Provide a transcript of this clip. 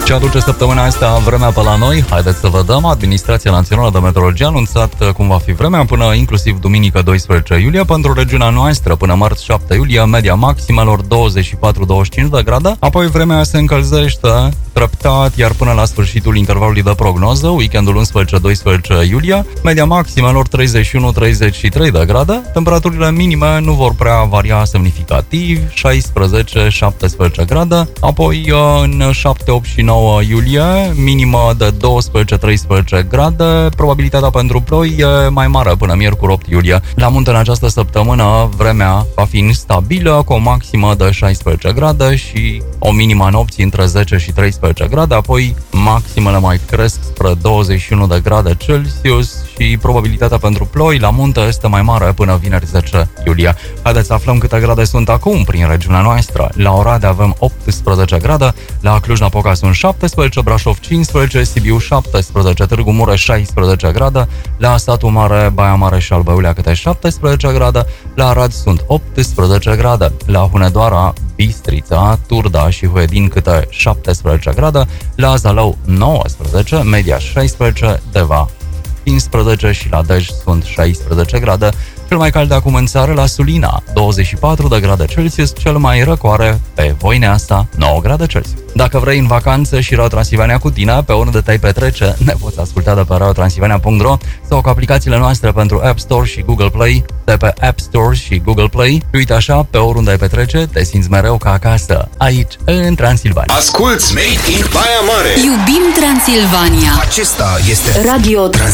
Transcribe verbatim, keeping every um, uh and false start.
Ce aduce săptămâna asta vremea pe la noi? Haideți să vedem. Administrația Națională de Meteorologie a anunțat cum va fi vremea până inclusiv duminică doisprezece iulie pentru regiunea noastră. Până marți șapte iulie, media maximelor douăzeci și patru douăzeci și cinci de grade. Apoi vremea se încălzește treptat, iar până la sfârșitul intervalului de prognoză, weekendul unsprezece doisprezece iulie, media maximelor treizeci și unu treizeci și trei de grade. Temperaturile minime nu vor prea varia semnificativ, șaisprezece șaptesprezece grade. Apoi în șapte, opt și nouă iulie, minimă de douăsprezece treisprezece grade. Probabilitatea pentru ploi e mai mare până miercuri opt iulie. La munte în această săptămână vremea va fi instabilă, cu o maximă de șaisprezece grade și o minimă nopții între zece și treisprezece grade. Apoi maximele mai cresc spre douăzeci și unu de grade Celsius și probabilitatea pentru ploi la munte este mai mare până vineri zece iulie. Haideți să aflăm câte grade sunt acum prin regiunea noastră. La Oradea avem optsprezece grade, la Cluj-Napoca sunt șaptesprezece, Brașov cincisprezece, Sibiu șaptesprezece, Târgu Mureș șaisprezece grade, la Satul Mare, Baia Mare și Alba Iulia câte șaptesprezece grade, la Arad sunt optsprezece grade, la Hunedoara, Bistrița, Turda și Huedin câte șaptesprezece grade, la Zalău nouăsprezece, Media șaisprezece, Deva cincisprezece și la Dej sunt șaisprezece grade. Cel mai cald de acum în țară la Sulina, douăzeci și patru de grade Celsius, cel mai răcoare pe Voineasa, nouă grade Celsius. Dacă vrei în vacanță și Radio Transilvania cu tine, pe oriunde te-ai petrece, ne poți asculta de pe radio transilvania punct ro sau cu aplicațiile noastre pentru App Store și Google Play, de pe App Store și Google Play. Și uite așa, pe oriunde ai petrece, te simți mereu ca acasă, aici, în Transilvania. Asculți Made in Baia Mare! Iubim Transilvania! Acesta este Radio